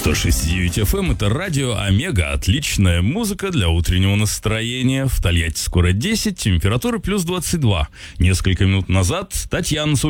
106.9 FM — это радио Омега. Отличная музыка для утреннего настроения. В Тольятти скоро 10, температура плюс 22. Несколько минут назад Татьяна